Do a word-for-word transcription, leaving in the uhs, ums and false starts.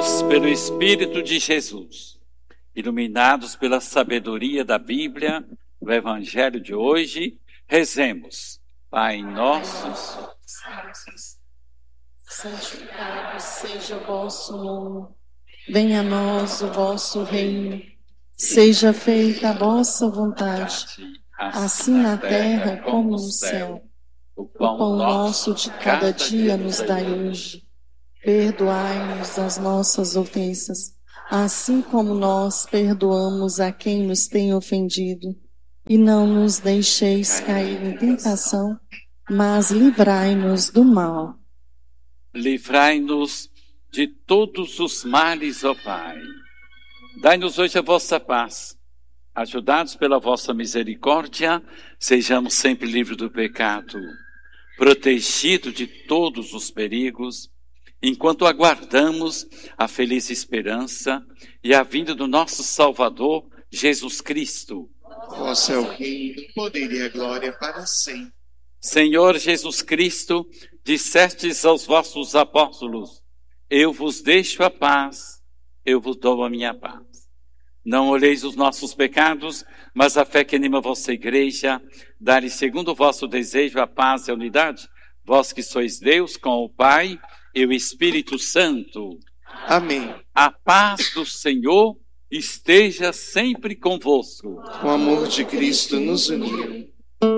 Unidos pelo Espírito de Jesus, iluminados pela sabedoria da Bíblia, do Evangelho de hoje, rezemos. Pai nosso, santificado seja o vosso nome, venha a nós o vosso reino, seja feita a vossa vontade, assim na terra como no céu. O pão nosso de cada dia nos dai hoje. Perdoai-nos as nossas ofensas, assim como nós perdoamos a quem nos tem ofendido. E não nos deixeis cair em tentação, mas livrai-nos do mal. Livrai-nos de todos os males, ó Pai. Dai-nos hoje a vossa paz. Ajudados pela vossa misericórdia, sejamos sempre livres do pecado, protegidos de todos os perigos, enquanto aguardamos a feliz esperança e a vinda do nosso Salvador, Jesus Cristo. Vosso é o reino, o poder e a glória para sempre. Senhor Jesus Cristo, dissestes aos vossos apóstolos: eu vos deixo a paz, eu vos dou a minha paz. Não olheis os nossos pecados, mas a fé que anima a vossa igreja. Dai-lhe segundo o vosso desejo a paz e a unidade, vós que sois Deus com o Pai e o Espírito Santo. Amém. A paz do Senhor esteja sempre convosco. O amor de Cristo nos uniu.